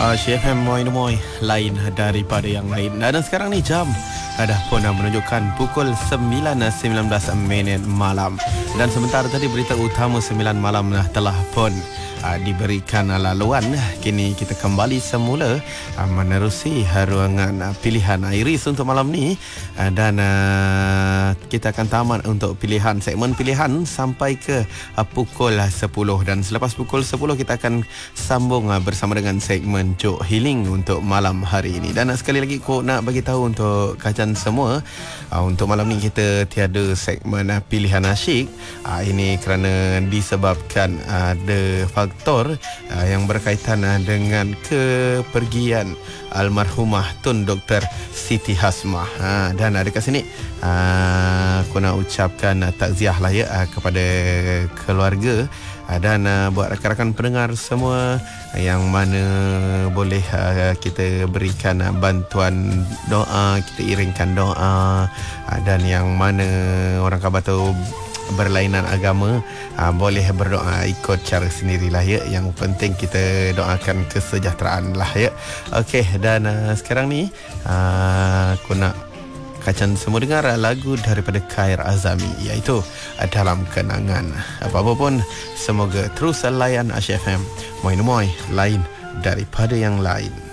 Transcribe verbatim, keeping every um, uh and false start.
Asia F M Moy-Moy, lain daripada yang lain. Dan sekarang ni jam dah pun menunjukkan pukul sembilan sembilan belas minit malam. Dan sebentar tadi berita utama sembilan malam telah pun uh, diberikan laluan. Kini kita kembali semula uh, menerusi ruangan uh, pilihan Iris untuk malam ni. uh, Dan uh, kita akan tamat untuk pilihan segmen pilihan sampai ke uh, pukul sepuluh. Dan selepas pukul sepuluh kita akan sambung uh, bersama dengan segmen Jok Healing untuk malam hari ini. Dan uh, sekali lagi aku nak bagi tahu untuk kajian semua, uh, untuk malam ni kita tiada segmen uh, pilihan asyik. uh, Ini kerana disebabkan uh, ada faktor uh, yang berkaitan uh, dengan kepergian almarhumah Tun Doktor Siti Hasmah. uh, Dan uh, dekat sini uh, aku nak ucapkan uh, takziah lah ya uh, kepada keluarga uh, dan uh, buat rakan-rakan pendengar semua yang mana boleh uh, kita berikan uh, bantuan doa, kita iringkan doa, uh, dan yang mana orang khabar tu berlainan agama, uh, boleh berdoa ikut cara sendirilah ya. Yang penting kita doakan kesejahteraan lah ya. Okey, dan uh, sekarang ni uh, aku nak kacan semua dengar lagu daripada Khair Azami, iaitu Dalam Kenangan. Apa-apa pun, semoga terus layan Asia F M Moy-Moy, lain daripada yang lain.